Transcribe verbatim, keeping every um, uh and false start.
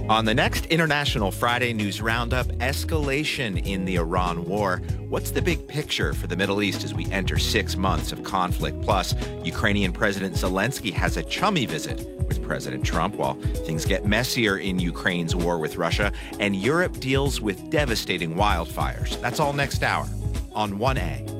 On the next International Friday News Roundup, escalation in the Iran war. What's the big picture for the Middle East as we enter six months of conflict? Plus, Ukrainian President Zelensky has a chummy visit with President Trump while things get messier in Ukraine's war with Russia, and Europe deals with devastating wildfires. That's all next hour on one A.